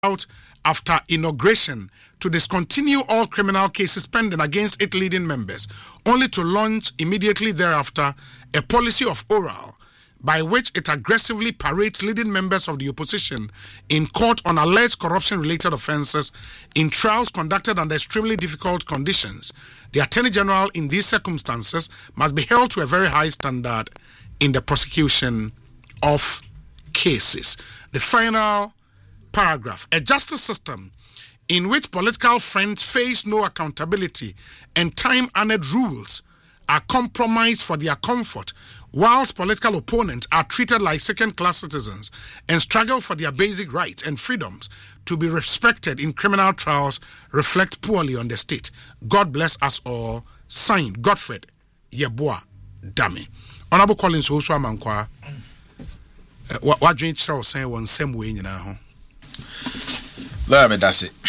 out after inauguration to discontinue all criminal cases pending against its leading members, only to launch immediately thereafter a policy of oral by which it aggressively parades leading members of the opposition in court on alleged corruption-related offences in trials conducted under extremely difficult conditions. The Attorney General in these circumstances must be held to a very high standard in the prosecution of cases. The final paragraph: a justice system in which political friends face no accountability and time-honored rules are compromised for their comfort, whilst political opponents are treated like second-class citizens and struggle for their basic rights and freedoms to be respected in criminal trials, reflect poorly on the state. God bless us all. Signed, Godfred Yeboah Dame. Honorable Collins Osu Amankwa, what do you say one same way in now? Lawyer me that's it.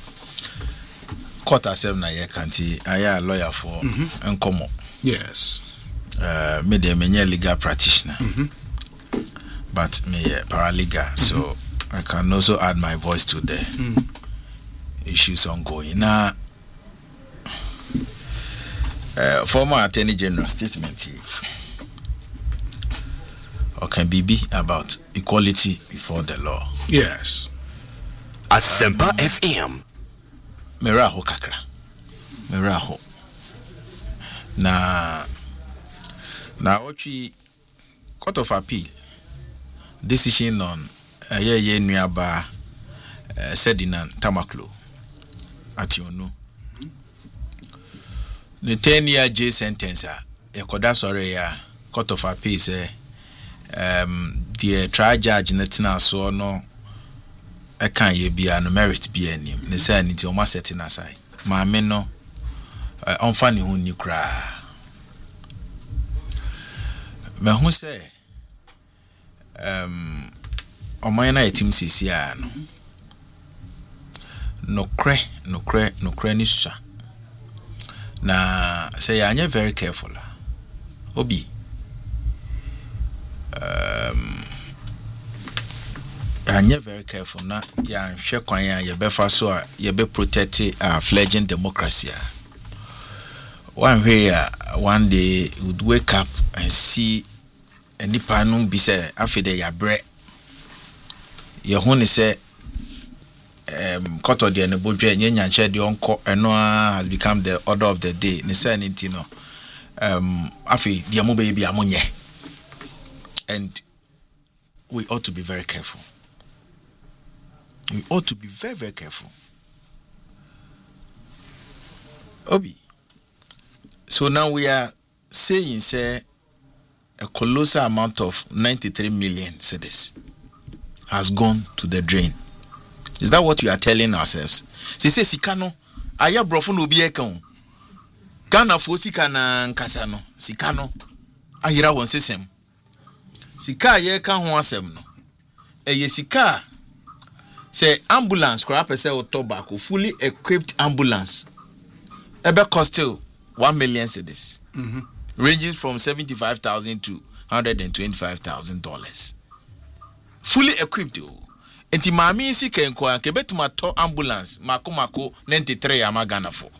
Court asem na ye kanti aya lawyer for Nkomo. Yes. Me de menye legal practitioner. But me paralegal, so I can also add my voice to the issues ongoing. Now, former Attorney General statement be about equality before the law. Yes. Asempa FM. Meraho kakra. Meraho. Na ochi Court of Appeal decision on ye nuaba Sedinan Tamaklo Ationu. The 10-year jail sentence yakoda sore ya Court of Appeal say the trial judge netina so no can ye bia no merit bia nim ne say nti o ma setting aside ma me no onfa ne hu ni kra me hu say oman na etim sisia no nokre ni sua na say anya very careful obi and you're very careful na ya hwe kwan ya ye befa so a ye be protect our fledgling democracy. One day you would wake up and see a nipa no be say afide ya bre ye hu ni say court of the nebodwe nyanya nche de onko eno has become the order of the day ni say nti no afi de mo be bia monye, and we ought to be very careful. We ought to be very, very careful. Obi. So now we are saying, say, a colossal amount of 93 million cedis has gone to the drain. Is that what we are telling ourselves? Say sikano, aya brofo no bi eka. Ghana fo sika na nkasa no, sikano ahira won sesem. Sika ye ka ho asem no. Eye sika say ambulance crap say tobacco fully equipped ambulance ebe cost 1 million cedis, ranges from $75,000 to $125,000 fully equipped. Enti maami sika enko an kebetuma to ambulance mako 93 amagana for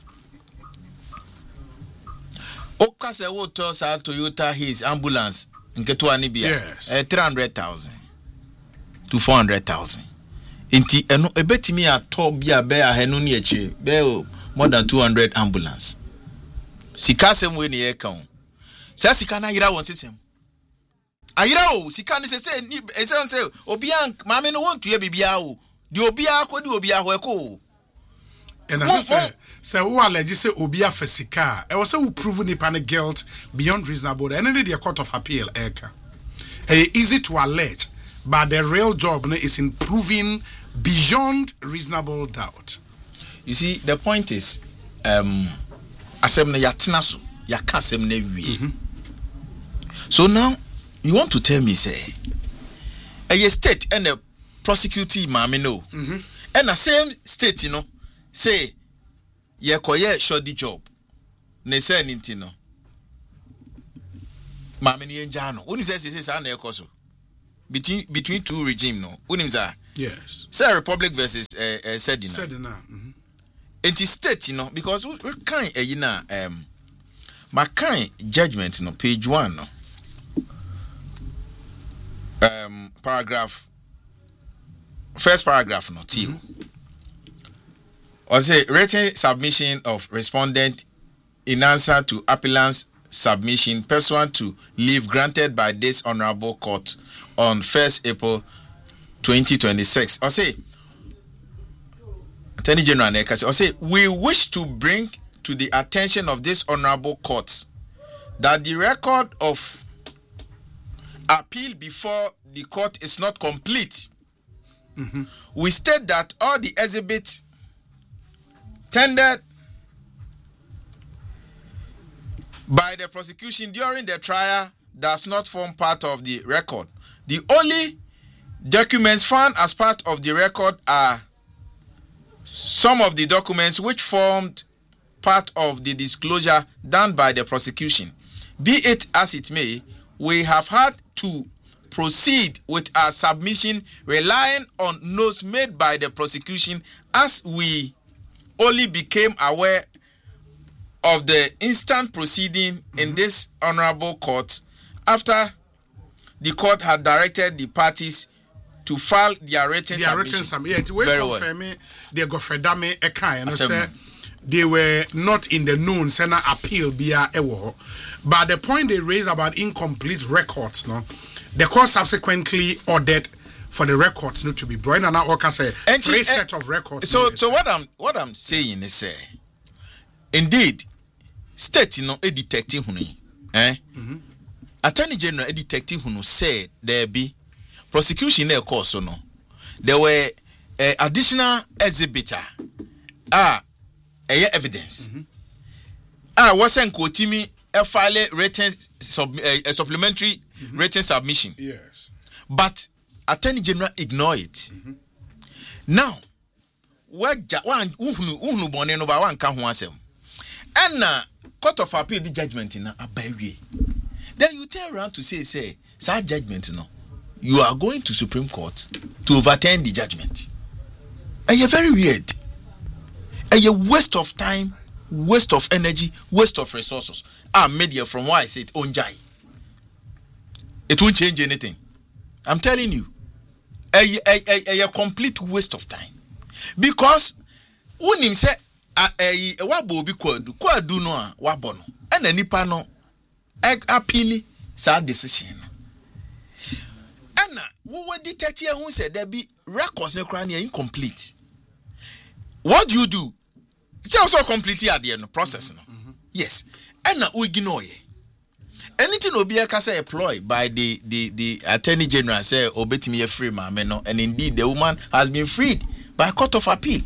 okase wo to sa Toyota his ambulance nketo ani bia 300,000 to 400,000. Inti eno ebetimi ato bia be ahenu ni eche be more than 200 ambulance. Sika sem we ni eka. Sa sika na yira won sesem. Ayira o sika ni sese ni esense obi an maame no won to ye bibia o. Di obi akodi obi aho eko. And I say who allege say obi afesika. E was say who prove ni pan guilt beyond reasonable. And then the Court of Appeal eka. Easy to allege, but the real job is in proving beyond reasonable doubt. You see, the point is, asemne yatinasu yakasemne wi. So now you want to tell me say, a state and a prosecuting mami no, and the same state you know say ye koye shoddy job, ne say ninti no. Mami ni enjano. Uni say say na ekoso between two regime no. Uni say Yes. Say Republic versus Sedina. Sedina. It is state, because we can't, my kind judgment, page 1, first paragraph, T. Or say written submission of respondent in answer to appellant's submission pursuant to leave granted by this honorable court on 1st April 2026. Or say, Attorney General Nekasi, or say, we wish to bring to the attention of this honorable court that the record of appeal before the court is not complete. We state that all the exhibits tendered by the prosecution during the trial does not form part of the record. The only documents found as part of the record are some of the documents which formed part of the disclosure done by the prosecution. Be it as it may, we have had to proceed with our submission relying on notes made by the prosecution as we only became aware of the instant proceeding in this honorable court after the court had directed the parties to file their written submission. Very well. They were not in the known Senate appeal via Ewo. But the point they raised about incomplete records, the court subsequently ordered for the records not to be brought. And now say 3 sets of records. So what I'm saying is indeed state a detective Attorney General a detective said there be prosecution course there were additional exhibitor evidence wasn't quoting a file written supplementary written submission. Yes. But Attorney General ignored it. Now one bonne no ba one ka ho asem. And court of appeal the judgment in abawie. Then you turn around to say that judgment you are going to Supreme Court to overturn the judgment. And you're very weird. And you waste of time, waste of energy, waste of resources. Media from why I said onjai. It won't change anything. I'm telling you. A complete waste of time. Because when him say wabo bi kwadu no a wabo no. And nipa no appeal sa decision. And we were detective who said there be records no crane incomplete. What do you do? It's also completely at the end process. Yes. And we ignore it. Anything will be employed by the Attorney General say obetimi free mama no, and indeed the woman has been freed by a court of appeal.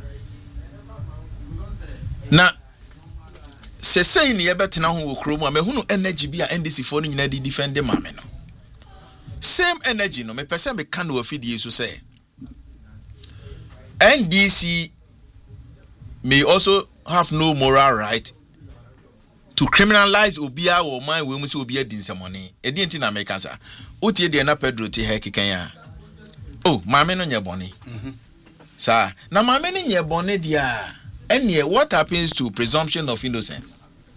Now say ni ebetena ho okromu me hunu energy bi a NDC for nyina di defend mama no. Same energy no me person me kan wo fidie so say NDC may also have no moral right to criminalize obia or man we must obia din semone e di nti na America sa otie de na Pedro ti ha kikan ya oh maame no nya bone sa na maame no nya bone dia ene what happens to presumption of innocence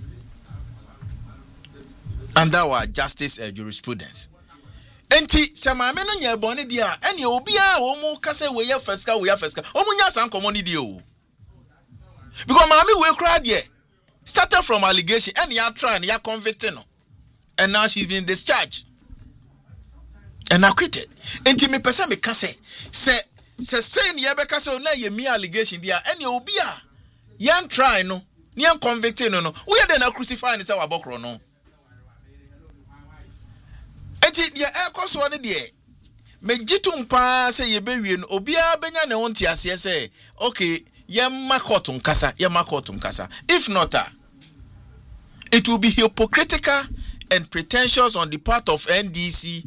under our justice jurisprudence enti se maame no nya bone dia ene obia wo mu kase we ya feska omu nya san komoni di o because maame we cry there started from allegation and you are trying, you are convicted, and now she's been discharged and acquitted. And to me, person me can say you have a na ye me allegation there, and you be you are trying no, you are convicted no. We are then crucifying is our bokro no. And it ya cause one there. Me jitum pa say ye be wi no obia benya ne wonti ase say okay. Yemakotum kasa. If not, it will be hypocritical and pretentious on the part of NDC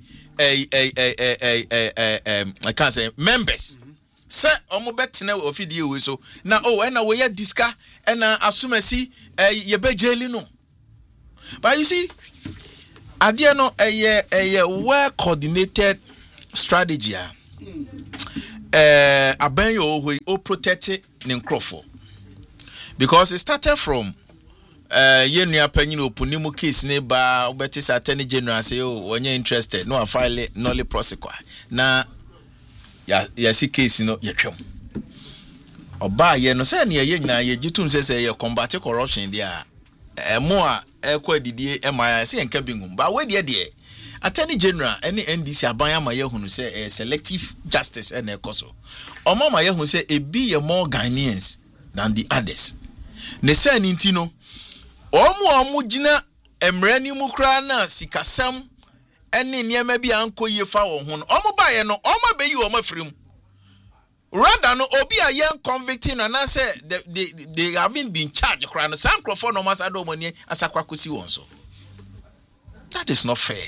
I can't say members. Say omobetine ofidie we so na na we diska and assume ye be jailing no. But you see, idea no a well coordinated strategy. aban yo we o protect Ninkrofo. Because it started from yenua panyin opunimu case ne ba obetis attorney general say when you interested no file nolly prosecute na ya si case no yetwem oba ye no say na ye nyina ye gitum say ye combat corruption dia mo a ekwa didie ema say enka bingum ba we de attorney general any NDC aban ama ye hunu say selective justice and ekoso omo ma ye hunu say e be more Ghanaians than the others ne say ninti no omu gina emrani mu kra na sikasam ene niema bi ankoye fa wo ho no omu baye no omu beyi wo mafrim rather no obi a yen convicting na say they haven't been charged kra no sankrofo no masa do mani asakwakosi won so that is not fair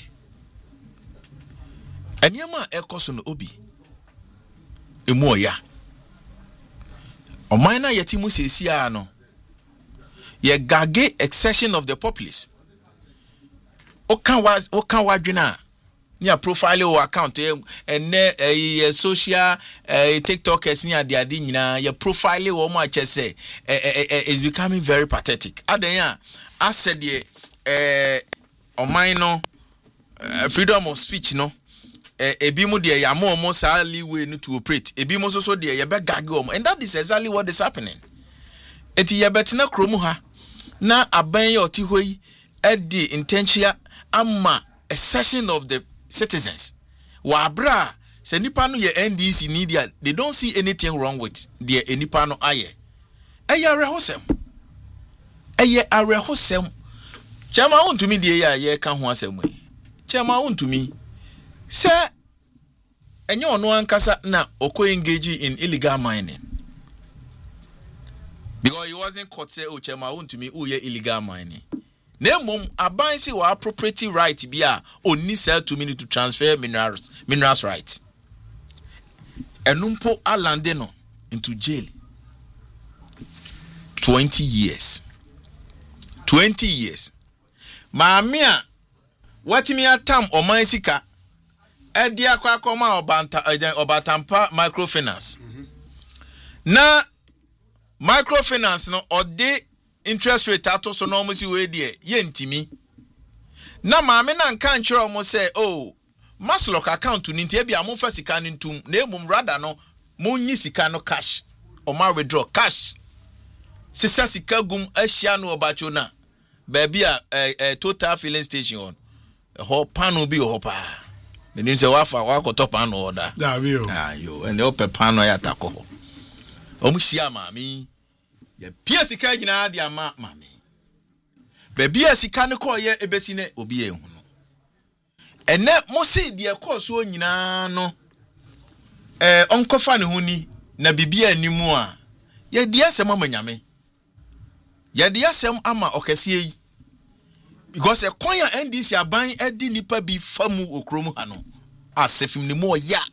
eniema ekoso no obi emu oya oman na yetimu sesia no ye gage excession of the populace. Okan wadwina near profile or account and social TikTokers near the adina your profile or much say is becoming very pathetic. Adaya, I said ye no freedom of speech no ebimu de ya more sally way to operate ebimu so de ye be gage and that is exactly what is happening. Eti ye betina kromu ha na aban ya oti hoyi edi intentia ama a session of the citizens wa abra se nipa no ye NDC media they don't see anything wrong with the nipa no aye arehosem chama untumi de ye ka ho asem we chama untumi se enye ono ankasa na oko engage in illegal mining. Because he wasn't caught say chema won to me who ye illegal mining. Nemum aban si wa property right bia oni sell to me to transfer minerals rights. Enumpo alande no into jail. 20 years. 20 years. Maamia watimi atam oman sika edi akwa koma obatampa microfinance. Na microfinance no or de interest rate ato so no musi we de ye ntimi na maame na nka nkyere omo say oh maslok account ni ntia bia mo fa sika ni ntum na emum rather no mo nyi sika no cash o ma withdraw cash sisa sika gum ahia no obacho na ba bia total filling station on ho pano bi ho pa menim say wa ko top pano order da bi o ayo ene o pe pano ya tako omu hia maami ya pia sika nyina de ama maami baby asika ne ko ye ebesi ne obi ehunu ene mo se de ko so nyina no onkofa ne huni na bibia animu a ye de asem amanyame ye de asem ama okese yi because ekwan ya NDC aban edi nipa bi famu okrom ha no asefim ne mo ya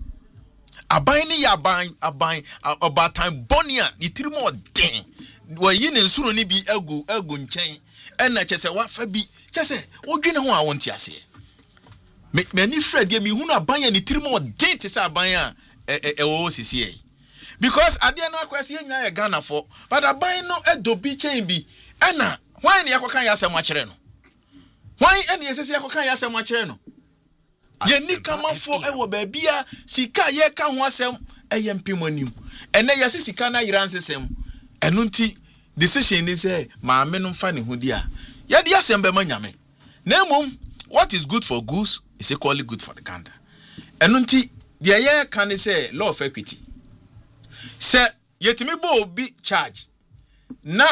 aban ni ya aban obatan bonia ni tirimo den wo yi ne nsuro ni bi egu nchen ena chese wa fa bi chese odwene ho a wonti ase me ni Fred ye mi hunu aban ya ni tirimo den te se aban a wo sisi because ade no akwase ye nyina ye Ghana for but aban no edobi chen bi ena hwan ne yakokan ya asem akere no hwan ene yesese yakokan ya asem akere no ye ni kamafo ewo baabia sika ye ka ho asem eye mpimonim ene yesi sika na yiransesem eno nti decision ni say maame no mfa ne hodi a ye de asem be manyame na emom what is good for goose is equally good for the gander eno nti de ye kan say law of equity say yetimi bo obi charge na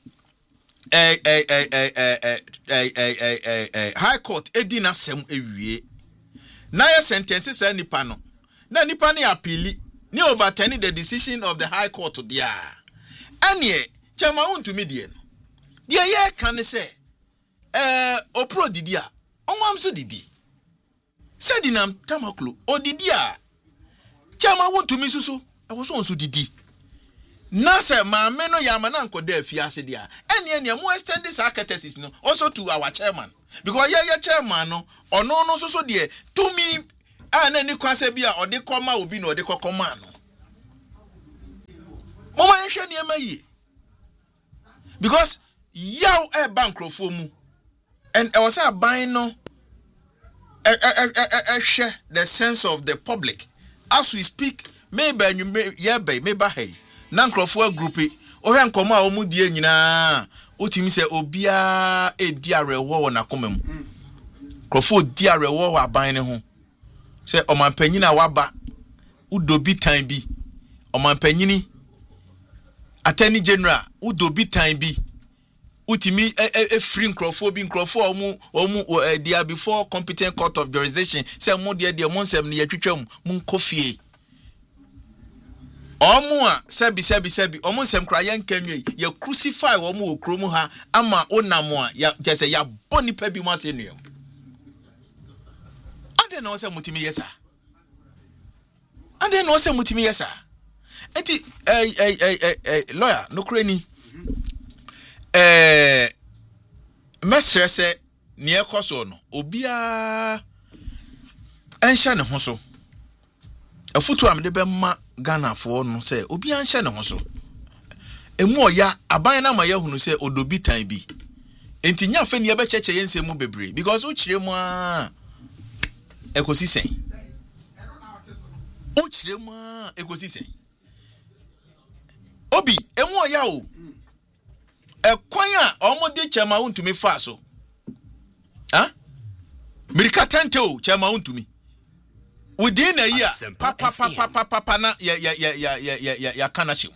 high court edina sem ewie na your sentence say nipa no na nipa ne appeal ni overturning the decision of the high court there anie chama won to me die no die ye kan say opro didi a onwam so didi say dinam tamaklo odidi a chama won to me susu e wo so didi na say maame no ya mana nkoda afiase dia anie mo extend this courtesies no also to our chairman because ye chairman no ono no so de to me na ni kwase bia ode koma obi na ode kokoma no mama nhwe ne mayi because yaw e bankrofo mu and I was buying no share the sense of the public as we speak maybe you maybe hey nankrofo group o hwe nkoma o mu die nyina otimi se obia edi arewo wo nakomam krofo di arewo wo aban ne ho se omanpanyin a waba udobi tan bi omanpanyini attorney general udobi tan bi utimi free nkrofo bi nkrofo omu dia before competent court of jurisdiction say mo dia mo nsem ne yatwetwam mo nkofie omu a sebi omu nsem kra yan kanwe ya crucify omu okromu ha ama onamo a ya jese ya boni pa bi mo asenuam ade na ose mutimi yesa enti lawyer no kreni mesrese ne ekoso no obia enhye ne ho so afutu amde be ma Ghana fo no se obia enhye ne ho so emu oya aban na ma yahunu se odobi tan bi enti nya fa ne be cheche yensemu bebre because o kire mu a ekosisen obi emu oya o ekwan a omode chema untumi fa so mirika tante o chema untumi within a year papa na ya kanashim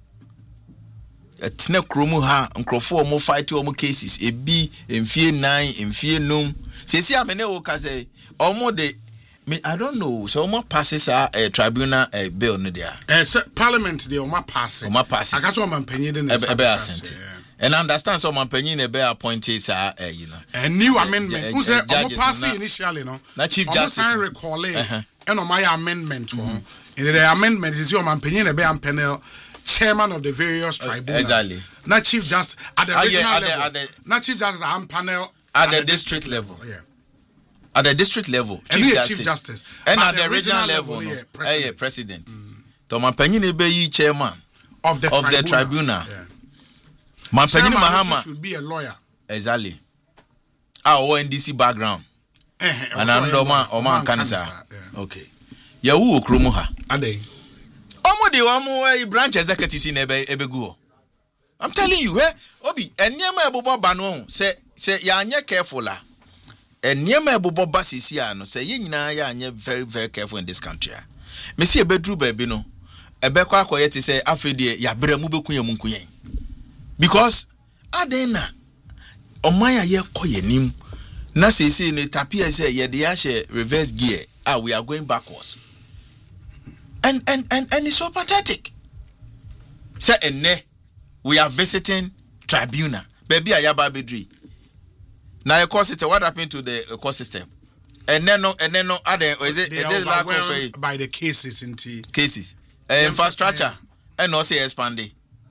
etne kromu ha nkrofo omo fight omo cases ebi emfie 9 emfie num sesi amene wo ka say omode me I don't know so omo passes a tribunal bill no there parliament dey omo pass aka so omo panyin dey na and understand so man panyin e be appointed you know a new amendment who say omo pass initially no na chief justice omo recall and on my amendment in the amendment is your man panyin e be am panel chairman of the various tribunals exactly not chief justice at the regional level not chief justice am panel at the district level at the district level chief justice and at the regional level president to man panyin e be yi chairman of the tribunal Mampanyini Mahama should be a lawyer. Exactly. Our NDC background. And Andoma Oman Kanisa. Okay. Yawu Okromuha. Ade. Omo branch executives in Ebegu. I'm telling you, Obi, and Yama Bobo Bano say ya careful la. And Yama Bobo Basisiano say ya very, very careful in this country. Messi a bedroom baby no. Ebekwa koyeti say afedi ya bremu bekunye munkunye. Because adena omaya ye koyenim na say ne tapia say ye dey share reverse gear we are going backwards and it's so pathetic say enne we are visiting tribunal baby ayaba bedri na your court system what happened to the court system and then no is it lack of by the cases infrastructure and also expanding.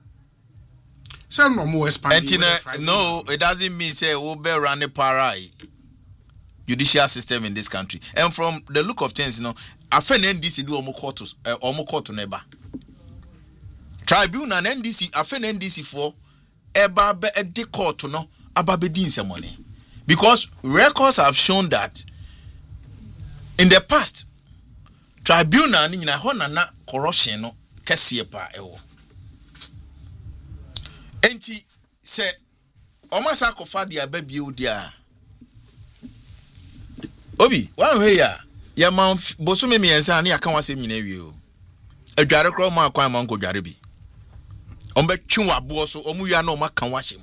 No more expanding. No, it doesn't mean say we be run a parai judicial system in this country. And from the look of things, afen NDC do omo court neba. Tribunal and NDC afen NDC for eba be de court no aba be din money. Because records have shown that in the past tribunal ni na ho na corruption no kese pa ewo. Enti se omasa kofa dia baby odia obi wan hwe ya man bosume miensa na yaka wasem nyina wie o adware kro ma akwan man ko dware bi ombe twi wabo so omua na omaka wahyem.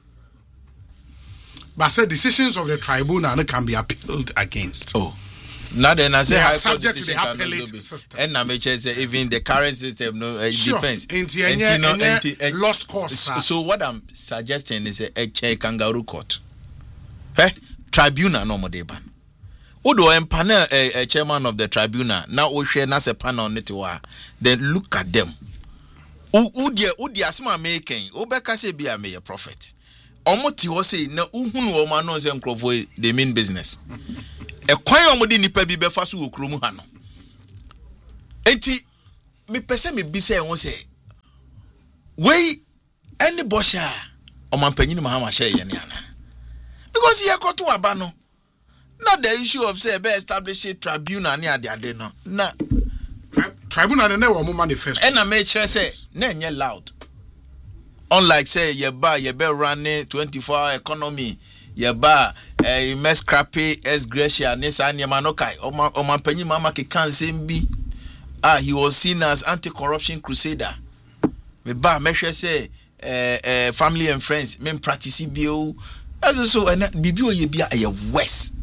But said decisions of the tribunal can be appealed against. Now then, I say high court decision to the appellate system. And I may say even the current system, it depends. Lost course. So what I'm suggesting is a kangaroo court. Tribunal no more deban. Udo empanel a chairman of the tribunal. Now we share nas a panel on it. Then look at them. Udia asma making. Obeka se be a prophet. Omoti was say no uhunu omano zenkrofo they mean business. e kwan omodi nipa bi befa so okromu ha no enti me pese me bi se ho se we any bosha omampanyin mahama share ye ne ana because ye koto aba no not the issue of say be establish a tribunal ne ade no na tribunal na wo manifesto and na me kire say na enye loud unlike say ye be run 24-hour economy ye ba mess crappy as gracia ne sa ne manokai omampanyin mama ke kan sembi he was seen as anti-corruption crusader me ba me hwe say family and friends men practice bio as so and bibio ye bia ye west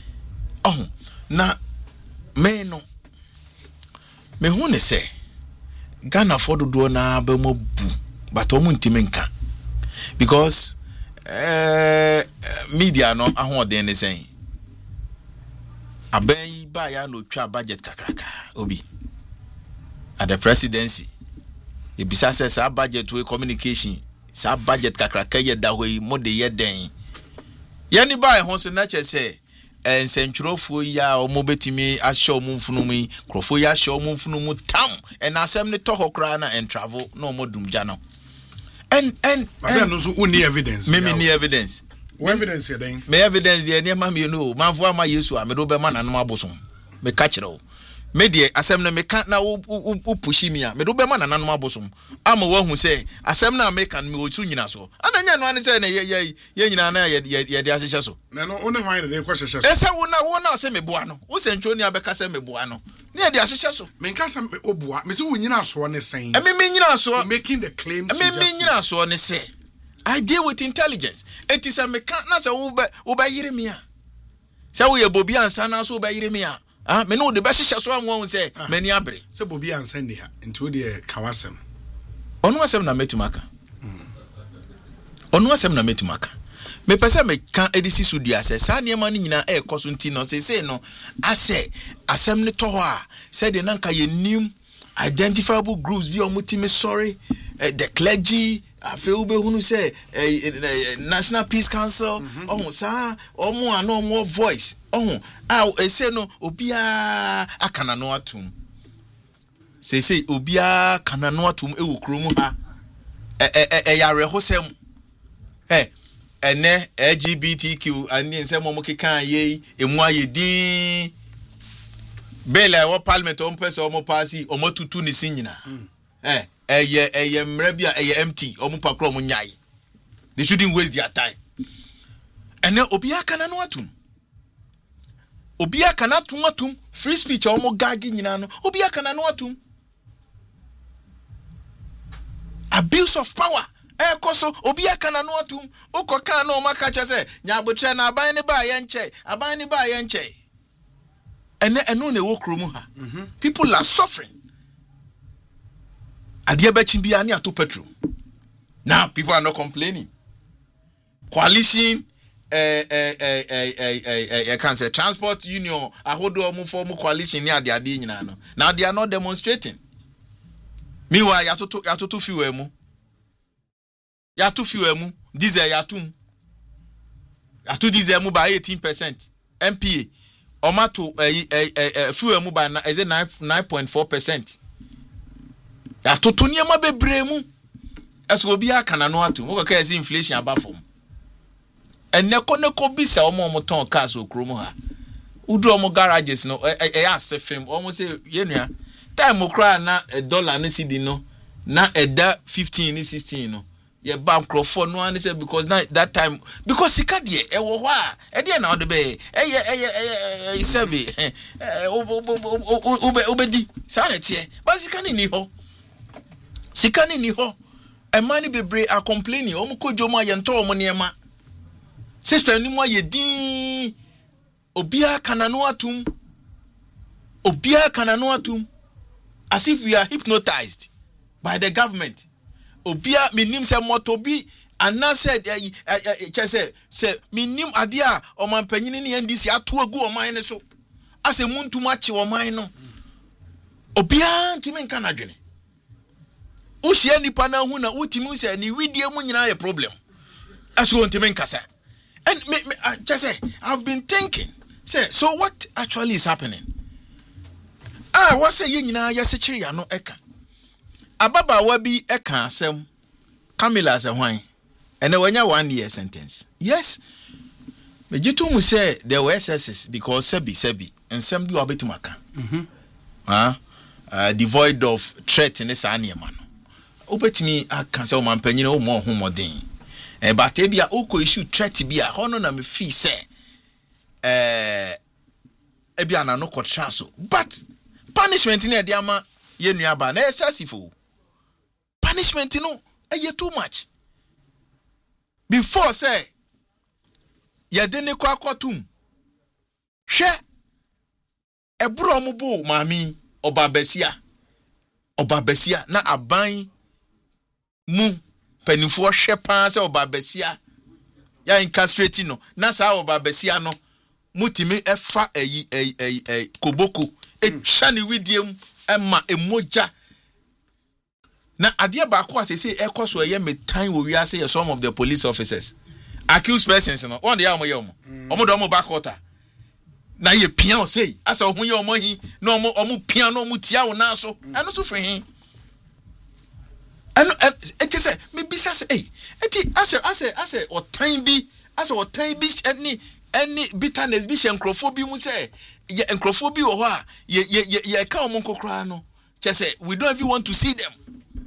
na me no me hu ne say Ghana for do na ba mo bu but o ntimi nka because media no ahoden ne say aban ba ya no twa budget kakraka obi at the presidency e bisa say sa budget we communication sa budget kakraka ye da hoyi mo de ye den ye ni ba e ho se na che say ensentwrofo ya o mo betimi ahye o mo mfunu mu krofo ya ahye o mo mfunu mu tam en asem ne to hokra na en travel no mo dumja no and no so uni evidence me ni evidence what evidence you then me evidence dey near ma me no manfo ama Yesu a me do be ma nanom abosom me ka kire o me dey asem na me ka na u pushi me a me do be ma nanom abosom ama wa hu say asem na me kan me otu nyina so ananya no ane say na ye nyina na ye dey ahyehyɛ so na no one hwan dey kwahyehyɛ so esa wo na say me boa no wo sentwo ni abeka say me boa no ne dey ahyehyɛ so me nka say me oboa me say wo nyina so ne sen me nyina so making the claims me nyina so ne say I deal with intelligence. It is a mechanic na say wo ba yire me a say wo ye bobi ansa na so ba yire me a me no de be hyehyɛ so anwo say mani abre say bobi ansa ni ha nti wo de kawasem onu asem na metumaka onu asem na metumaka me pese me kan edisi so dia say sa ne ma ni nyina e koso nti no say no ase asem ne to ho a say de nanka ye nim identifiable groups bi omutimi sorry the clergy afeube hunu say National Peace Council sa omo ano mo voice say no obia akana no atum say obia kana no atum ewo kromu ha yare hosem ene LGBTQ ani nsem mo kekan ye emu ayedin bela wo parliament on pese omo pasi omo tutu ni sinyina eye mrebia eye empty omo pakro omo nyai they shouldn't waste their time ene obia kana no atum obia kana atum free speech omo gagi nyina no obia kana no atum abuse of power koso obia kana no atum ukoka no maka che se nya abotre na aban ne ba ye nche eno na wo kromu ha people are suffering adie ba chimbia ni ato petrol now people are not complaining coalition can say transport union ahodo mu form coalition ni ade nyina no now they are not demonstrating meanwhile yatoto fuel mu diesel yatum diesel mu by 18% MPA omato fuel mu by is it 9.4%. Yatoto niema bebre mu eso obi aka na no atum wo ka ese inflation aba fom eneko bisa omo ton cars okromu ha udu omo garages no asefem omo say yenua time okra na $1 ne cedi no na eda 15 ni 16 no ye bank crofo no an say because that time because sika de e wo ho a de na ode be sebi obedi sa na tie but sika ni ho emani bebre are complaining omo kojomo ayento omo niema sister ni mo ayedi obia kana no atum as if we are hypnotized by the government obia minim se motobi ana said say minim adia omanpanyin ni ndisi ato agu oman ne so ase muntuma che oman no obia ntimi nka na dwene ushia nipa na hu na utimi se ni widie mu nyina ye problem aso ntimi nkasa and me just say I've been thinking Say, so what actually is happening? What say you na yesechiri ya no eka. Ababa wabi eka asem Camilla as a wine. And then when you 1 year sentence. Yes. But you too mu say there were excesses because sebi and some do a bit maka. Devoid of threat in this animal man. Obet me I can say man penny no more homodin. But ebia oko issue threat be a hono na me fee say ebia na no kotra so. But punishment in e diama ye nuaba na excessive. Punishment no e too much. Before say ye de ne kwa kwatum. Hwe ebro mo bo mami obabesia na aban mu penifo hwe pa se obabesia ya incastrate no na sa obabesia no mutimi efa koboko etwa ne widiem ema emoja na ade ba ko asese ekoso eye metan wo wi ase some of the police officers accused persons no one dey amoye omo do mo back quarter na ye pia o say asa ohun ye omo hi na omo pia na omo tia wo na so eno so free hin eno e say me bisa say enti ase o time bi any bitterness bi encrophobia mu say ye encrophobia wo ho a ye ka omo kokra no say we don't even want to see them.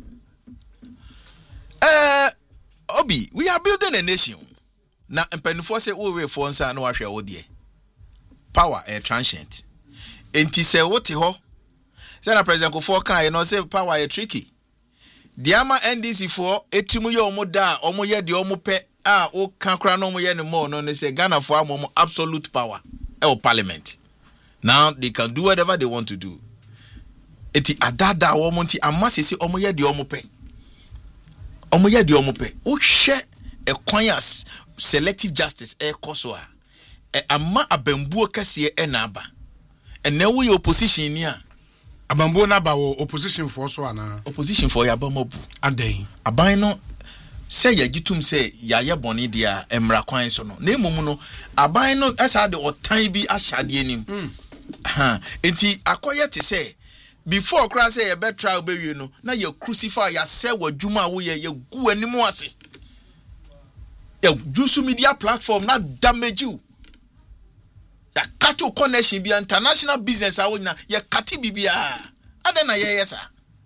Obi, we are building a nation. Now, empenifo say we for nsa na wahwe wo de. Power transient. Enti say what ho? Say na president Kofo kan you know say power tricky. Diama NDC for etimu ye omo da omo ye de omo pe o kan kra no omo ye ne mo no say Ghana for am absolute power parliament. Now they can do whatever they want to do. Eti adada omo nti amase say omo ye de omo pe. Omo ye de omo pe. O hwe e kwanyas selective justice koso a ama abambuo kase na aba. Ene wo ye opposition ni a abambuo na ba wo opposition for so ana opposition for ya bamobu adan aban no say ya gitum say ya ye boni dia emra kwan so no na emum no aban no esa de otan bi ahade anim enti akoye te say before kra say ye be trial be wi no na ye crucify ya say wadwuma wo ye gu anim ase ya jusu media platform na damage you ya kato connection bi international business awo na ya kati bibia ade na ye yesa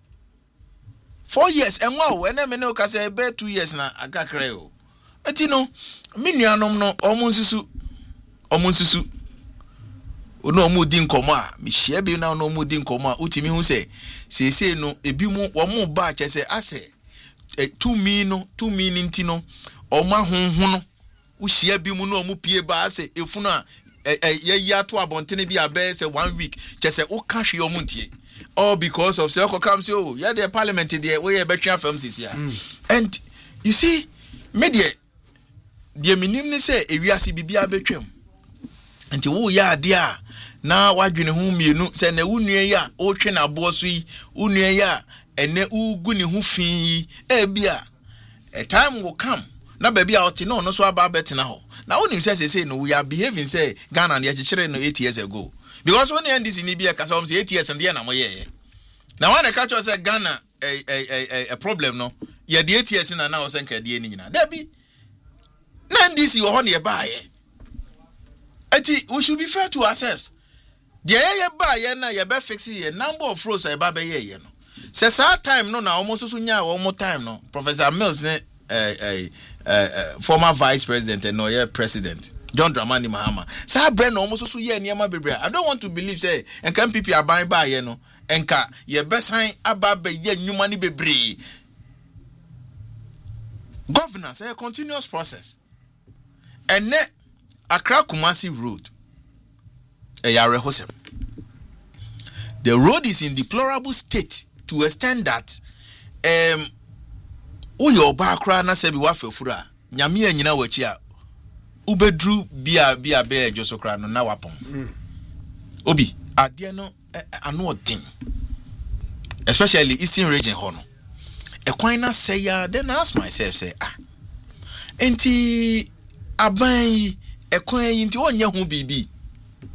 4 years enwa o ene me ne o ka say be 2 years na agakre o eti no menuanom no omunsusu ono omu di nkomo a me hia bi na ono omu di nkomo a utimi hu say sese no ebi mu omu ba che say ase 2 mi nti no oma honhon no wo hia bi mu no omu pie ba ase efunu a ye ato abontene bi abe say 1 week che say wo ka hwe omuntie all because of say come say oh yeah the parliament there we e betwa fam sisi a and you see media the minim ne say ewiase bibia betwam nti wo ya ade a na wadwene hu mienu say na wunue ya o twe na bo so yi wunue ya ene ugu ne hu fi bia a time will come na baby a oti no so aba betina ho na wonim say no we are behaving say Ghana na yechire no 8 years ago because when NDC ni bia kasa say 8 years and there na mo ye na when the catch say Ghana a problem no ye the 8 years na now say nka de ni nyina da bi na NDC wo ho na ye ba ye eti we should be fair to ourselves the ye ba ye na ye be fix ye number of roads e ba be ye no say that time no na almost so nya almost time no Professor Mills ne former vice president and no president John Dramani Mahama say brand almost so ye niam bebre I don't want to believe say enka MPP aban ba ye no enka ye besan aba be ye nwuma ni bebre governance a continuous process and ne Accra Kumasi road the road is in deplorable state to extend that uyo ba Accra na se bi wa fafura nyame anyina wachi a ubedru bia be ejoso kra no na wapon obi ade no ano odin especially eastern region ho no ekwan na say ya then I ask myself say enti aban ekwan yi nti onye hu bibi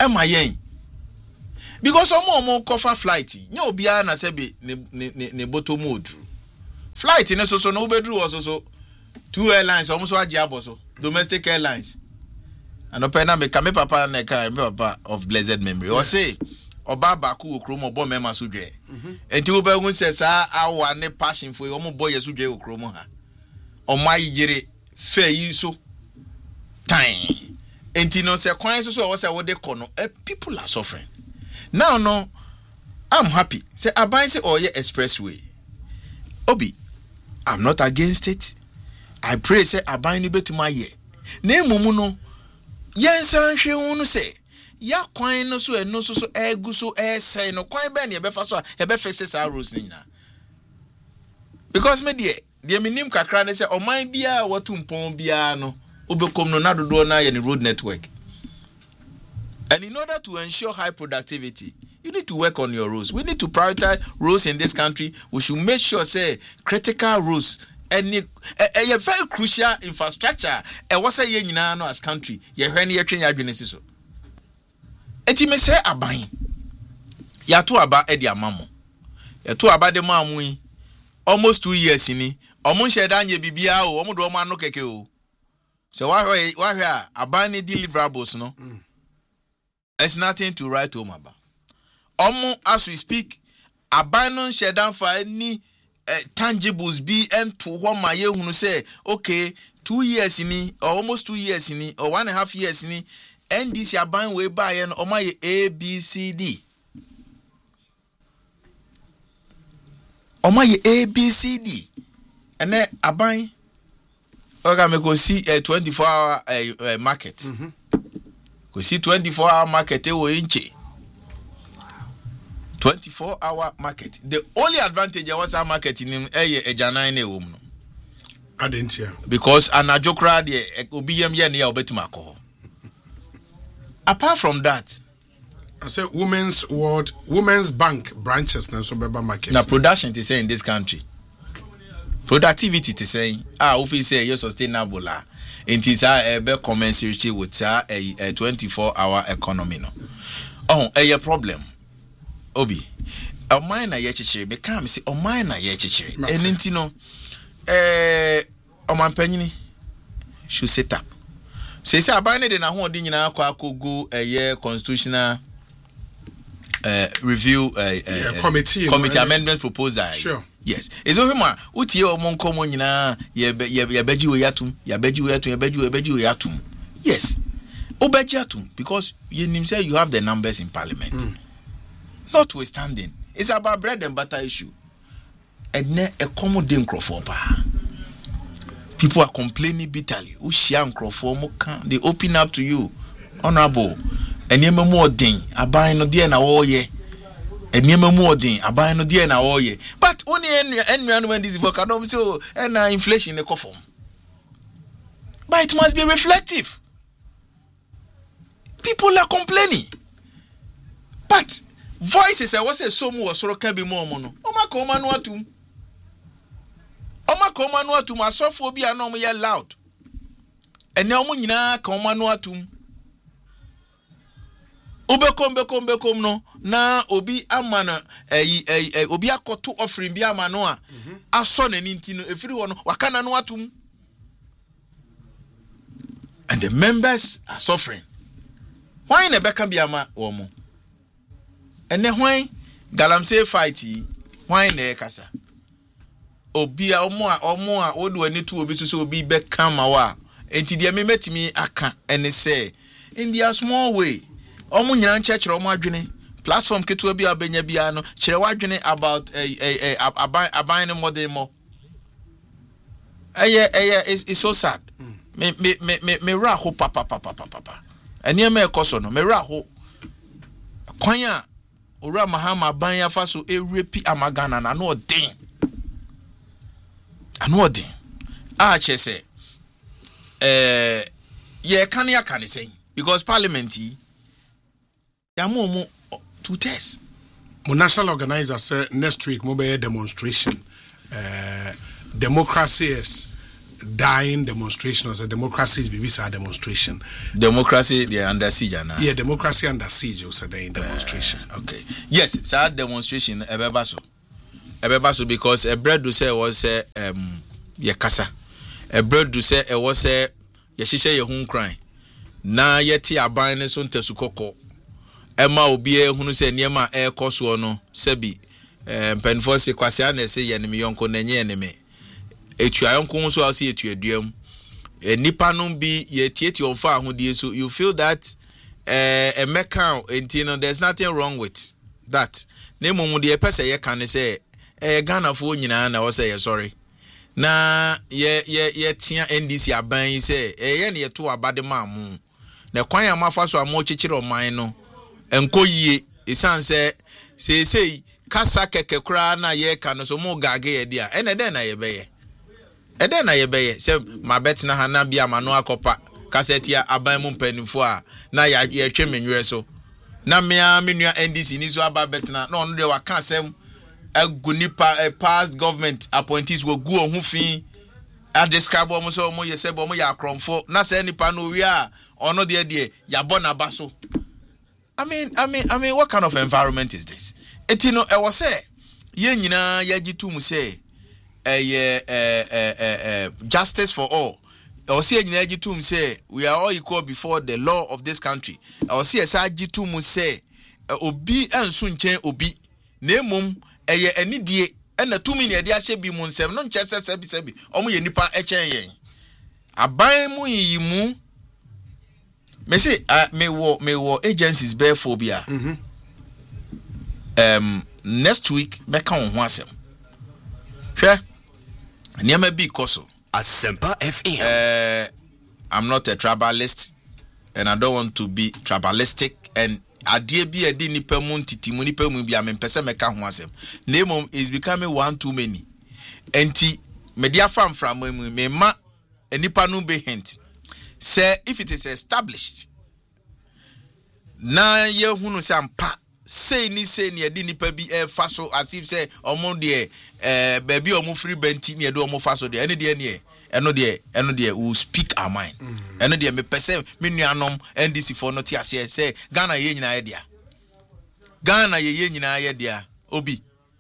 am I yen? Because omo cover flight, no be na sebe ne bottom mode. Flight in so no bedru was so 2 airlines almost so domestic airlines. And opena me kame papa na ka me papa of blessed memory. Or say oba baku okromo bo mema sudwe. Enti wo ba hu se sa awa ne passion for omo boy sudwe okromo ha. Omai yire fe yi so time. Enti no se kwan so wo se wo de kono people are suffering. Now no I'm happy. Say aban say oye expressway. Obi, I'm not against it. I pray say aban ni betuma ye. Na emumu no yensan hwe unu say ya kwan no so eno so egu so say no kwan be na e be fa so e be fix sa rules ni na. Because me de minim kakra ne say oman bia watu mpon bia no obekom no na dodo na ye ni road network. And in order to ensure high productivity, you need to work on your roads. We need to prioritize roads in this country. We should make sure, say, critical roads and a very crucial infrastructure. And what's a year as country? You when you train your business. And you may say, Abai, you to about Eddie Amamo. You to about the Mamui almost 2 years in it. Almost a danye bibia o, almost do man no keke. So why Abani deliverables no? There's nothing to write home about. As we speak, abandon shedan for any tangibles be and to what my year who say, okay, 2 years in it, or almost 2 years in it, or 1.5 years in it, and this yaban way by and or my ABCD. Or my ABCD. And then aban, okay, me go see a 24-hour market. We see 24-hour market inche. 24-hour market. The only advantage was our market in a janine woman. I didn't hear. Because anajokra de obiyem ye ne obetumako. Apart from that, I say women's bank branches na so beba market. Now production to say in this country. Productivity to say we say you sustainable la. It is a commensurate with a 24-hour economy no. A problem. Obi. O mine na yechichire me can say o mine na yechichire. Enti no o manpanyini should set up. Say abane de na ho odi nyina akogo constitutional review committee amendment proposal. Sure. Yes. It's over ma utie omon komo nyina ye beji we yatum Yes. Obeji atum because you say you have the numbers in parliament. Notwithstanding, it's about bread and butter issue. And ne a common crofo pa. People are complaining bitterly. Ushian crofo they open up to you. Honorable. And you more ding. Abai no dear na ye. And you more ding. Abai no dear na ye. But only when this vocabulary so and inflation in the coffin. But it must be reflective. People are complaining. But voices I was so more so can be more mono. Oma koma no atum. My sophobia no me loud. And now nyina koma no atum. Obekom no na obi amana obi akoto offering bi amano a aso na ninti no efiri wo no wakana no atum. And the members are suffering. Why na beka bi ama wo mo? Ene hwan galamsey fight why na ekasa? Obi a omo a odu ani to obi so obi beka ma wa. Enti de me metimi aka ene say in their small way omo nyina nchechire omo adwene platform keto bi abenya bia no kire wadwene about aban no model mo. It's so sad. Me raho papa. Eni me ekoso no me raho kwanya ora mahama ban yafa so erepi amagana na no odin chese ye kan ya kan say because parliament ya mo to test mo national organizer say next week mo be demonstration democracy is dying demonstration or democracy is BBC demonstration. Democracy, they under siege now. Yeah, democracy under siege was a dying demonstration. Okay. Yes, sad demonstration. Ebebaso because a bread do say was yakasa. A bread do say it was yeshisha ye hun cry. Na yeti aban so ntesukoko. Emma obi e hunu se niema e koso no sebi penfo se kwase na se ye ne yonko na nye ne me. Etua yonko so ase etua duam. Nipa no bi ye tieti onfa ahodie so you feel that a meka entino there's nothing wrong with that. Nemo mu de pese ye kan say Ghana fo nyina na wo say ye sorry. Na ye tia NDC aban say ye na ye to abade mamu. Na kwan amafa so amo chichire oman no enko yie isan say kasa keke kura na ye kan so mo gage ye dia ene den na ye beye eden na ye beye say ma bet na hana bia ma no akopa kasetia aban mu mpanifo a na ye twe menwere so na mea menua NDC ni so aba bet na no no de waka asem agunipa past government appointees wo gu ohun fin a describe omo so omo ye sebo omo ya akromfo na say nipa no wi a ono de yabona baso. I mean what kind of environment is this? Etino e was say ye nyina yagitum say justice for all. I was say nyina yagitum say we are all equal before the law of this country. I was say sagitum say obi ansu nchen obi na emum eye anidie na tumi ne de ahye bi mu nsem no nche sebi omo ye nipa echen yen aban mu yimu me say me wo agencies bear phobia. Next week me kan ho asem hwe niam bi koso Asempa FM. I'm not a tribalist and I don't want to be tribalistic and adie bi edi nipa mu ntitimu nipa mu bi amempese meka ho asem nemom is becoming one too many enti media from me ma nipa no be hint say if it is established na ye hunu say ampa say ni edi nipa bi fa so as if say omo de baby omo free benti ne do omo fa so de ene de ne eno de we speak our mind eno de me pese me nuanom NDC for not ase say Ghana ye nyina ye dia obi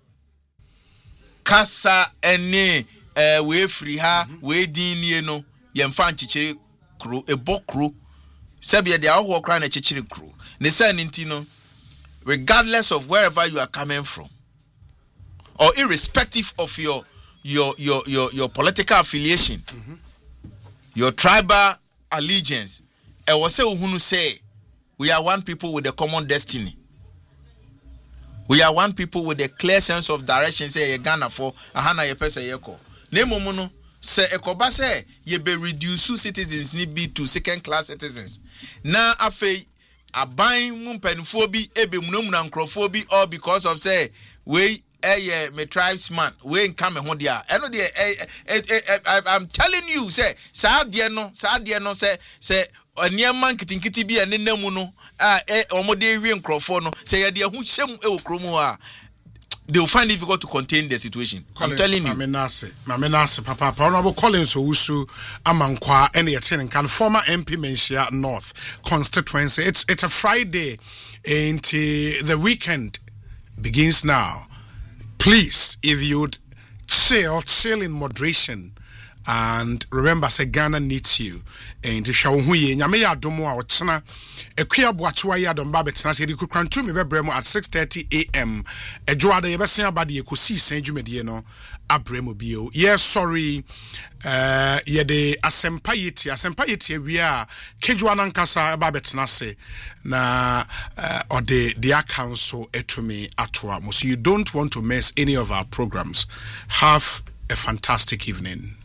kasa ene we free ha we din nie no ye mfa nchichiri kro ebokro sebia de awo kra na chichiri kro ne say nti no regardless of wherever you are coming from or irrespective of your political affiliation, your tribal allegiance, and was say we are one people with a common destiny. We are one people with a clear sense of direction. Say Ghana for ahana ye pesa yeko. Nemomono say ekoba say ye be reduce citizens ni be to second class citizens. Na afei aban mu mpanifo bi ebe munamuna nkrofo bi all because of say we me tribesman we come ho dia eno de I'm telling you say saa de no say oniema nkitinkiti bi enenam no omode wi nkrofo no say ye de hu hyem e okromu a they will find it difficult to contain the situation. I'm telling you. Mamenase papa Honorable Collins Owusu Amankwa and the can former MP Menchia North constituency. It's a Friday and the weekend begins now. Please, if you'd chill in moderation and remember say Ghana needs you and shawuye nyame ya domo a ochena ekua boachewa ya don babetena se di kukrantu me bebremo at 6:30 am ejoada ye besen abade ekosi san dwumedie no abremo bio yes sorry ye de asempa yeti awia kejwa nankasa babetena se na ode the council etumi atoa so you don't want to miss any of our programs. Have a fantastic evening.